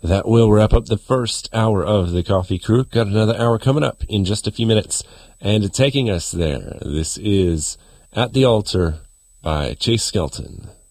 That will wrap up the first hour of the Coffee Crew. Got another hour coming up in just a few minutes. And taking us there, this is At the Altar by Chase Skelton.